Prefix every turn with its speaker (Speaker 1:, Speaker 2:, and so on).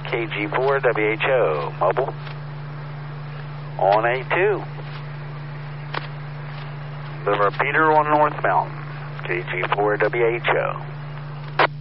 Speaker 1: KG4WHO, mobile. On A2. The repeater on North Mountain, KG4WHO.